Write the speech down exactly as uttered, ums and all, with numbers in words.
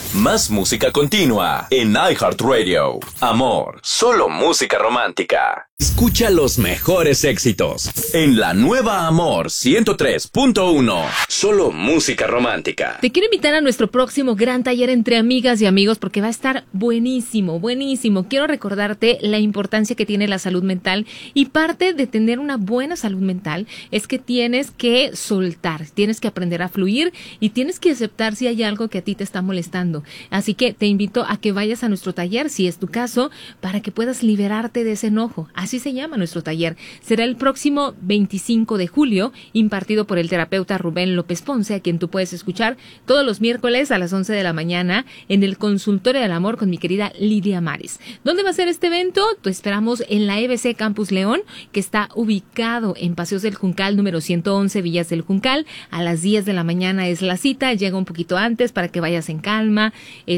Más música continua en iHeartRadio. Amor, solo música romántica. Escucha los mejores éxitos en la nueva Amor ciento tres punto uno. Solo música romántica. Te quiero invitar a nuestro próximo gran taller entre amigas y amigos porque va a estar buenísimo, buenísimo. Quiero recordarte la importancia que tiene la salud mental y parte de tener una buena salud mental es que tienes que soltar, tienes que aprender a fluir y tienes que aceptar si hay algo que a ti te está molestando. Así que te invito a que vayas a nuestro taller, si es tu caso, para que puedas liberarte de ese enojo. Así se llama nuestro taller. Será el próximo veinticinco de julio, impartido por el terapeuta Rubén López Ponce, a quien tú puedes escuchar todos los miércoles a las once de la mañana en el Consultorio del Amor con mi querida Lidia Mares. ¿Dónde va a ser este evento? Te esperamos en la E B C Campus León, que está ubicado en Paseos del Juncal, número ciento once, Villas del Juncal. A las diez de la mañana es la cita. Llega un poquito antes para que vayas en calma.